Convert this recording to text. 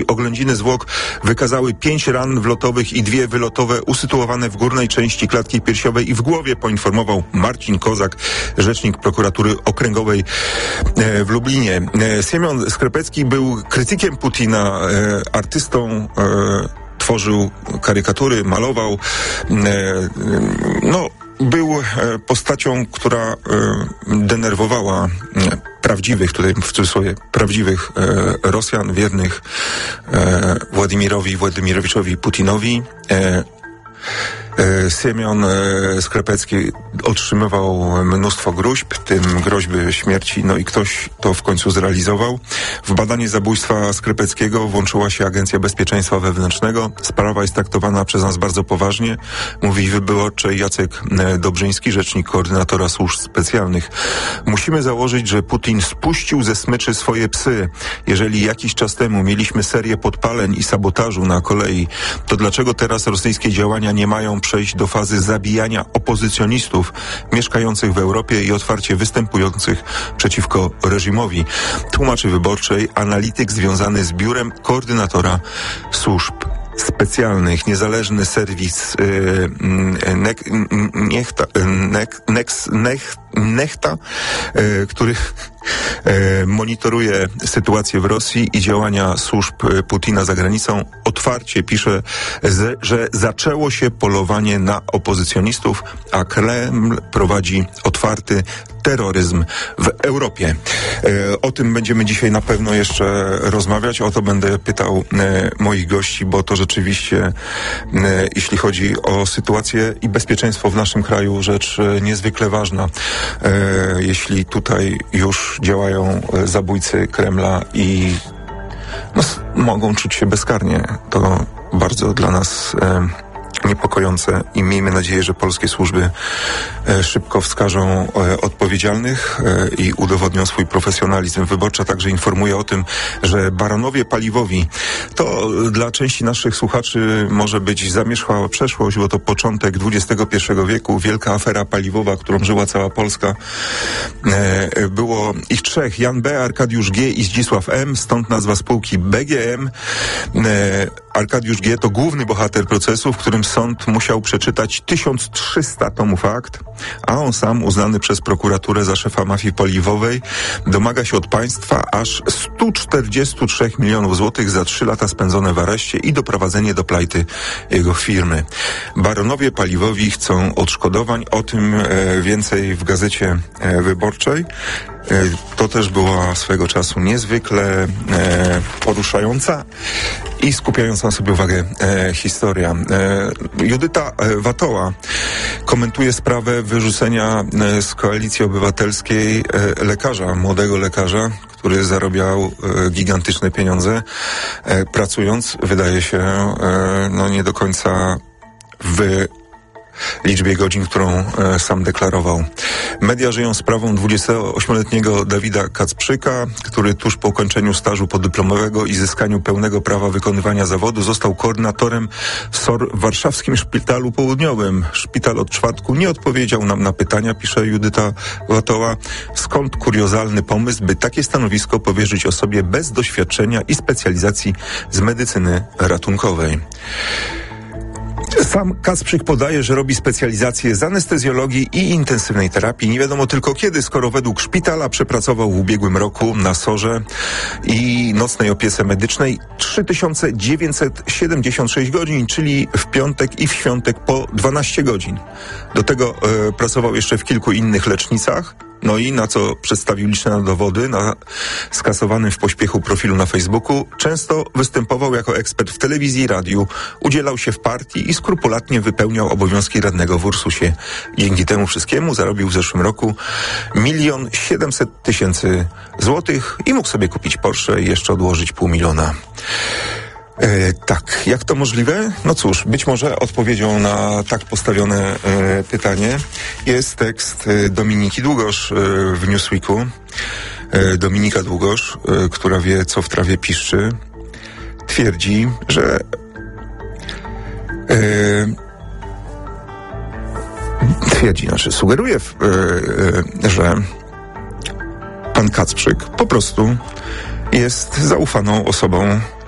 Oględziny zwłok wykazały 5 ran wlotowych i 2 wylotowe usytuowane w górnej części klatki piersiowej i w głowie, poinformował Marcin Kozak, rzecznik prokuratury okręgowej w Lublinie. Siemion Skrepecki był krytykiem Putina, artystą, tworzył karykatury, malował, był postacią, która denerwowała prawdziwych, tutaj w cudzysłowie, prawdziwych Rosjan, wiernych Władimirowiczowi Putinowi. Siemion Skrepecki otrzymywał mnóstwo gruźb, w tym groźby śmierci, i ktoś to w końcu zrealizował. W badanie zabójstwa Skrepeckiego włączyła się Agencja Bezpieczeństwa Wewnętrznego. Sprawa jest traktowana przez nas bardzo poważnie, mówi wyborczy Jacek Dobrzyński, rzecznik koordynatora służb specjalnych. Musimy założyć, że Putin spuścił ze smyczy swoje psy. Jeżeli jakiś czas temu mieliśmy serię podpaleń i sabotażu na kolei, to dlaczego teraz rosyjskie działania nie mają przejść do fazy zabijania opozycjonistów mieszkających w Europie i otwarcie występujących przeciwko reżimowi? Tłumaczy Wyborczej analityk związany z biurem koordynatora służb specjalnych. Niezależny serwis Nechta, który monitoruje sytuację w Rosji i działania służb Putina za granicą, otwarcie pisze, że zaczęło się polowanie na opozycjonistów, a Kreml prowadzi otwarty terroryzm w Europie. O tym będziemy dzisiaj na pewno jeszcze rozmawiać, o to będę pytał moich gości, bo to rzeczywiście, jeśli chodzi o sytuację i bezpieczeństwo w naszym kraju, rzecz niezwykle ważna. Jeśli tutaj już działają zabójcy Kremla i mogą czuć się bezkarnie, to bardzo dla nas niepokojące i miejmy nadzieję, że polskie służby szybko wskażą odpowiedzialnych i udowodnią swój profesjonalizm. Wyborcza także informuje o tym, że baronowie paliwowi to dla części naszych słuchaczy może być zamierzchła przeszłość, bo to początek XXI wieku, wielka afera paliwowa, którą żyła cała Polska. Było ich 3, Jan B., Arkadiusz G. i Zdzisław M., stąd nazwa spółki BGM. Arkadiusz G. to główny bohater procesu, w którym sąd musiał przeczytać 1300 tomów akt, a on sam, uznany przez prokuraturę za szefa mafii paliwowej, domaga się od państwa aż 143 milionów złotych za 3 lata spędzone w areszcie i doprowadzenie do plajty jego firmy. Baronowie paliwowi chcą odszkodowań, o tym więcej w Gazecie Wyborczej. To też była swego czasu niezwykle poruszająca i skupiająca na sobie uwagę historia. Judyta Watoła komentuje sprawę wyrzucenia z Koalicji Obywatelskiej lekarza, młodego lekarza, który zarabiał gigantyczne pieniądze, pracując, wydaje się, nie do końca w liczbie godzin, którą sam deklarował. Media żyją sprawą 28-letniego Dawida Kacprzyka, który tuż po ukończeniu stażu podyplomowego i zyskaniu pełnego prawa wykonywania zawodu został koordynatorem SOR w warszawskim Szpitalu Południowym. Szpital od czwartku nie odpowiedział nam na pytania, pisze Judyta Watoła. Skąd kuriozalny pomysł, by takie stanowisko powierzyć osobie bez doświadczenia i specjalizacji z medycyny ratunkowej? Sam Kacprzyk podaje, że robi specjalizację z anestezjologii i intensywnej terapii. Nie wiadomo tylko kiedy, skoro według szpitala przepracował w ubiegłym roku na SOR-ze i nocnej opiece medycznej 3976 godzin, czyli w piątek i w świątek po 12 godzin. Do tego pracował jeszcze w kilku innych lecznicach. No i na co przedstawił liczne dowody na skasowanym w pośpiechu profilu na Facebooku. Często występował jako ekspert w telewizji i radiu, udzielał się w partii i skrupulatnie wypełniał obowiązki radnego w Ursusie. Dzięki temu wszystkiemu zarobił w zeszłym roku 1 700 000 złotych i mógł sobie kupić Porsche i jeszcze odłożyć 500 000. Tak, jak to możliwe? No cóż, być może odpowiedzią na tak postawione pytanie jest tekst Dominiki Długosz w Newsweeku. Dominika Długosz, która wie, co w trawie piszczy, twierdzi, że sugeruje, że pan Kacprzyk po prostu jest zaufaną osobą